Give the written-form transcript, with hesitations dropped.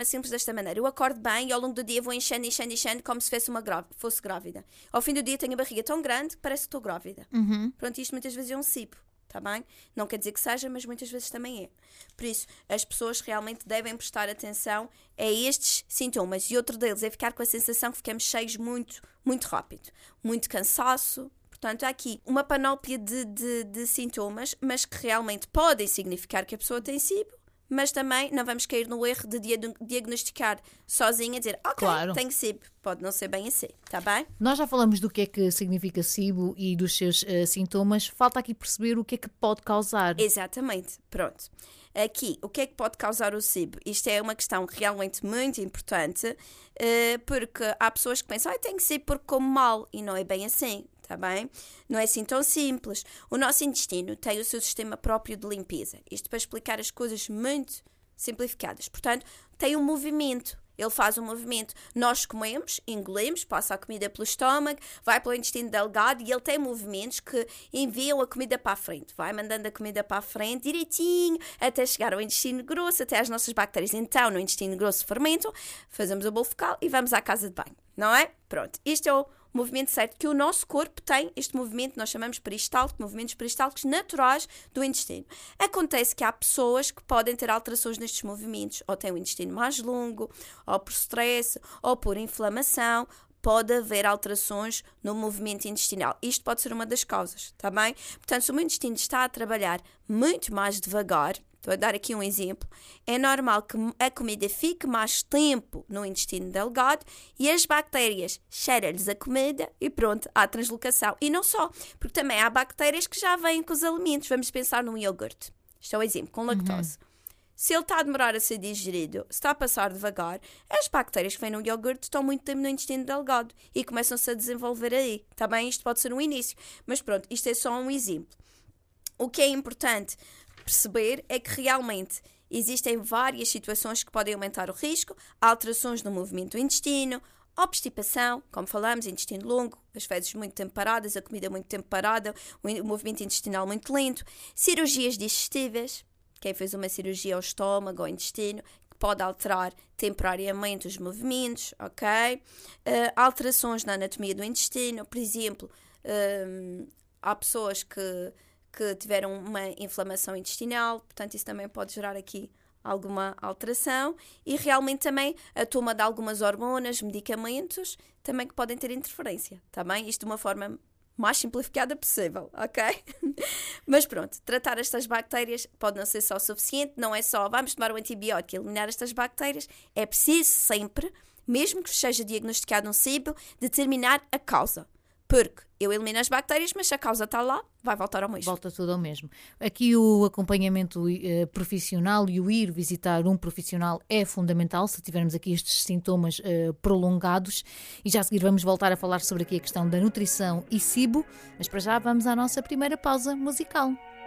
simples desta maneira. Eu acordo bem e ao longo do dia vou enchendo como se fosse grávida. Ao fim do dia tenho a barriga tão grande que parece que estou grávida. Pronto, isto muitas vezes é um SIBO, está bem? Não quer dizer que seja, mas muitas vezes também é. Por isso, as pessoas realmente devem prestar atenção a estes sintomas. E outro deles é ficar com a sensação que ficamos cheios muito, muito rápido. Muito cansaço. Portanto, há aqui uma panóplia de sintomas, mas que realmente podem significar que a pessoa tem SIBO. Mas também não vamos cair no erro de diagnosticar sozinha, dizer, ok, claro, tenho SIBO. Pode não ser bem assim, está bem? Nós já falamos do que é que significa SIBO e dos seus sintomas. Falta aqui perceber o que é que pode causar. Exatamente, pronto. Aqui, o que é que pode causar o SIBO? Isto é uma questão realmente muito importante, porque há pessoas que pensam, tenho SIBO porque como mal, e não é bem assim. Está bem? Não é assim tão simples. O nosso intestino tem o seu sistema próprio de limpeza. Isto para explicar as coisas muito simplificadas. Portanto, tem um movimento. Ele faz um movimento. Nós comemos, engolimos, passa a comida pelo estômago, vai pelo intestino delgado e ele tem movimentos que enviam a comida para a frente. Vai mandando a comida para a frente direitinho até chegar ao intestino grosso, até às nossas bactérias. Então, no intestino grosso fermentam, fazemos o bolo fecal e vamos à casa de banho. Não é? Pronto. Isto é o movimento certo que o nosso corpo tem. Este movimento nós chamamos peristáltico, movimentos peristálticos naturais do intestino. Acontece que há pessoas que podem ter alterações nestes movimentos, ou têm o intestino mais longo, ou por stress, ou por inflamação. Pode haver alterações no movimento intestinal. Isto pode ser uma das causas, está bem? Portanto, se o meu intestino está a trabalhar muito mais devagar, estou a dar aqui um exemplo, é normal que a comida fique mais tempo no intestino delgado e as bactérias cheiram-lhes a comida e pronto, há translocação. E não só, porque também há bactérias que já vêm com os alimentos. Vamos pensar num iogurte. Isto é um exemplo, com lactose. Se ele está a demorar a ser digerido, se está a passar devagar, as bactérias que vêm no iogurte estão muito tempo no intestino delgado e começam-se a desenvolver aí. Está bem? Isto pode ser um início. Mas pronto, isto é só um exemplo. O que é importante perceber é que realmente existem várias situações que podem aumentar o risco, alterações no movimento do intestino, obstipação, como falamos, intestino longo, as fezes muito tempo paradas, a comida muito tempo parada, o movimento intestinal muito lento, cirurgias digestivas, quem fez uma cirurgia ao estômago ou ao intestino, que pode alterar temporariamente os movimentos, ok? Alterações na anatomia do intestino, por exemplo, há pessoas que tiveram uma inflamação intestinal, portanto isso também pode gerar aqui alguma alteração e realmente também a toma de algumas hormonas, medicamentos, também que podem ter interferência, está bem? Isto de uma forma mais simplificada possível, ok? Mas pronto, tratar estas bactérias pode não ser só suficiente, não é só vamos tomar um antibiótico e eliminar estas bactérias, é preciso sempre, mesmo que seja diagnosticado um SIBO, determinar a causa. Porque eu elimino as bactérias, mas se a causa está lá, vai voltar ao mesmo. Volta tudo ao mesmo. Aqui o acompanhamento profissional e o ir visitar um profissional é fundamental se tivermos aqui estes sintomas prolongados. E já a seguir vamos voltar a falar sobre aqui a questão da nutrição e SIBO. Mas para já vamos à nossa primeira pausa musical.